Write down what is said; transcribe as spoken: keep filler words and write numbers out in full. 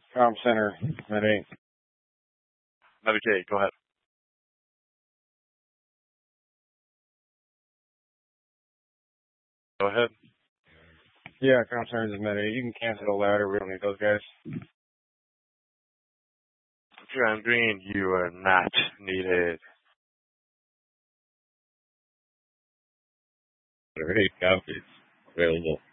Com Center, Med eight. Medicaid, go ahead. Go ahead. Yeah, Com Center is Med eight. You can cancel the ladder. We don't need those guys. If you're on green, you are not needed. All right, copies. Available.